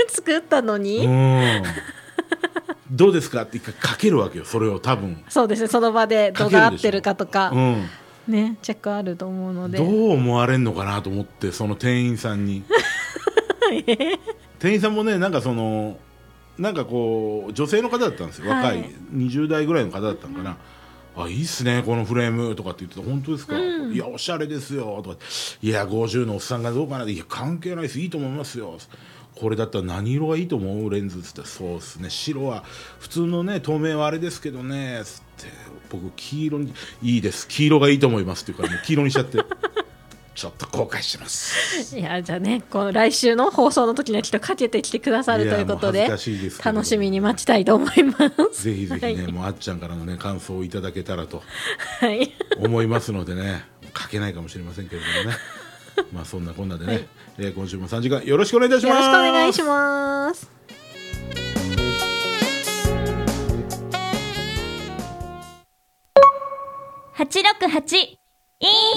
作ったのに、 どうですかって一回かけるわけよ。それを多分そうですね、その場でどうなってるかとか、ね、チェックあると思うので、 どう思われんのかなと思って、その店員さんに店員さんもね、なんかなんかこう女性の方だったんですよ、若い20代ぐらいの方だったのかな。いいっすねこのフレームとかって言ってた。本当ですか、いやおしゃれですよとか、いや50のおっさんがどうかな、いや関係ないです、いいと思いますよ、これだったら何色がいいと思うレンズっつって、そうですね白は普通のね透明はあれですけどねつって、僕黄色にいいです、黄色がいいと思いますっていうから、もう黄色にしちゃってちょっと後悔してます。 いやじゃあね、来週の放送の時にはきっとかけてきてくださるということで、楽しみに待ちたいと思います。 ぜひぜひね、もうあっちゃんからのね感想をいただけたらと思いますのでね、書けないかもしれませんけれどもねまあそんなこんなでね、今週も3時間よろしくお願いいたします。 よろしくお願いします。 868